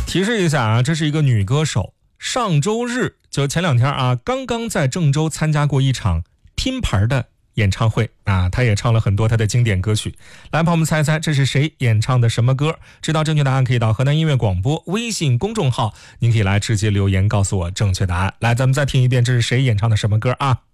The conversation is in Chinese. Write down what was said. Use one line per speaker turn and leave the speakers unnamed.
提示一下啊，这是一个女歌手，上周日就前2天啊，刚刚在郑州参加过一场拼盘的演唱会啊，她也唱了很多她的经典歌曲。来，朋友们猜猜这是谁演唱的什么歌？知道正确答案可以到河南音乐广播微信公众号，您可以来直接留言告诉我正确答案。来，咱们再听一遍，这是谁演唱的什么歌啊？